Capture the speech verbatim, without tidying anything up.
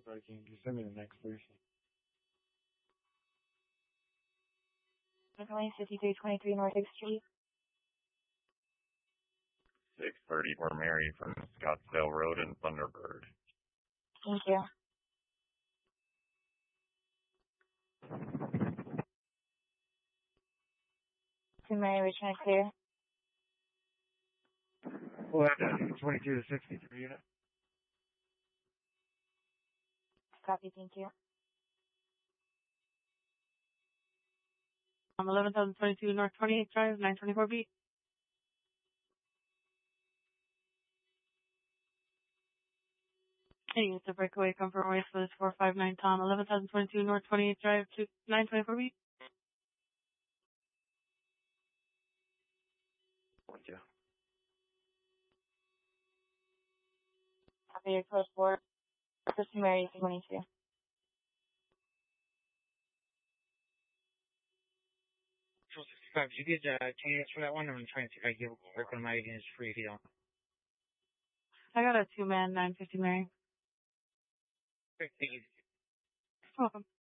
Sorry, can you send me the next, please? Lane fifty-three twenty-three North sixth Street. six thirty for Mary from Scottsdale Road and Thunderbird. Thank you. To Mary, Richmond, clear. Well, that's twenty-two to sixty-three unit. Copy, thank you. Um, eleven thousand twenty-two North twenty-eighth Drive, nine twenty-four B. Hey, it's a breakaway compromise for this four five nine Tom, eleven thousand twenty-two North twenty-eighth Drive, to nine twenty-four B. Thank you. Copy your code four. To Mary, twenty-two. sixty-five, did you get uh, ten units for that one? I'm trying to see if I can work on my units free if you don't. I got a two man, nine fifty Mary. Thank you. Welcome.